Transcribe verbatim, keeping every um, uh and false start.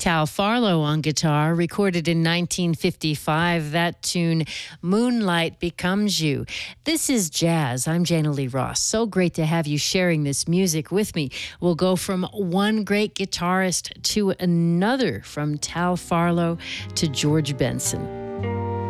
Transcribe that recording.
Tal Farlow on guitar, recorded in nineteen fifty-five. That tune, Moonlight Becomes You. This is jazz. I'm Jana Lee Ross. So great to have you sharing this music with me. We'll go from one great guitarist to another, from Tal Farlow to George Benson.